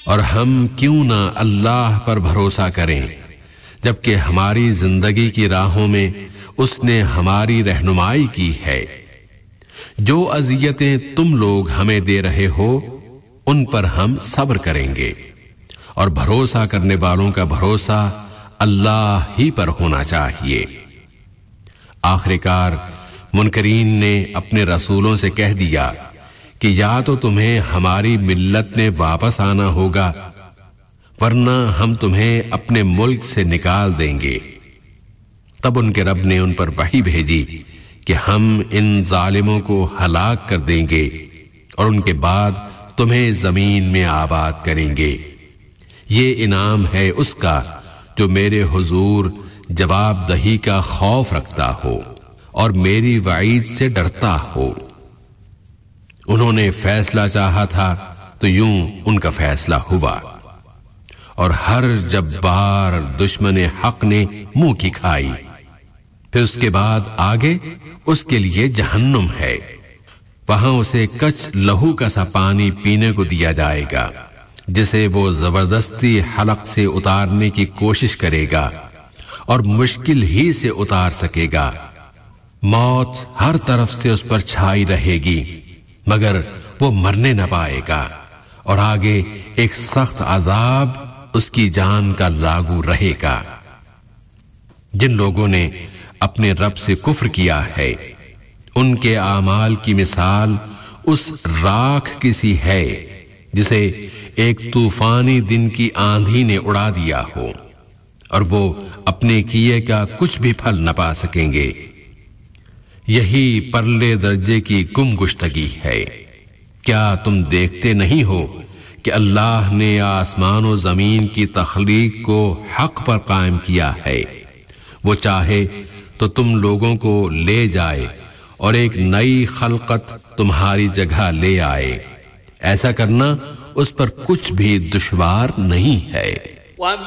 اور ہم کیوں نہ اللہ پر بھروسہ کریں جبکہ ہماری زندگی کی راہوں میں اس نے ہماری رہنمائی کی ہے۔ جو اذیتیں تم لوگ ہمیں دے رہے ہو ان پر ہم صبر کریں گے، اور بھروسہ کرنے والوں کا بھروسہ اللہ ہی پر ہونا چاہیے۔ آخر کار منکرین نے اپنے رسولوں سے کہہ دیا کہ یا تو تمہیں ہماری ملت میں واپس آنا ہوگا ورنہ ہم تمہیں اپنے ملک سے نکال دیں گے۔ تب ان کے رب نے ان پر وحی بھیجی کہ ہم ان ظالموں کو ہلاک کر دیں گے اور ان کے بعد تمہیں زمین میں آباد کریں گے۔ یہ انعام ہے اس کا جو میرے حضور جواب دہی کا خوف رکھتا ہو اور میری وعید سے ڈرتا ہو۔ انہوں نے فیصلہ چاہا تھا تو یوں ان کا فیصلہ ہوا، اور ہر جبار دشمن حق نے منہ کی کھائی۔ پھر اس کے بعد آگے اس کے لیے جہنم ہے، وہاں اسے کچ لہو کا سا پانی پینے کو دیا جائے گا جسے وہ زبردستی حلق سے اتارنے کی کوشش کرے گا اور مشکل ہی سے اتار سکے گا۔ موت ہر طرف سے اس پر چھائی رہے گی مگر وہ مرنے نہ پائے گا، اور آگے ایک سخت عذاب اس کی جان کا لاگو رہے گا۔ جن لوگوں نے اپنے رب سے کفر کیا ہے ان کے اعمال کی مثال اس راکھ کی سی ہے جسے ایک طوفانی دن کی آندھی نے اڑا دیا ہو، اور وہ اپنے کیے کا کچھ بھی پھل نہ پا سکیں گے۔ یہی پرلے درجے کی گم گشتگی ہے۔ کیا تم دیکھتے نہیں ہو کہ اللہ نے آسمان و زمین کی تخلیق کو حق پر قائم کیا ہے؟ وہ چاہے تو تم لوگوں کو لے جائے اور ایک نئی خلقت تمہاری جگہ لے آئے۔ ایسا کرنا اس پر کچھ بھی دشوار نہیں ہے۔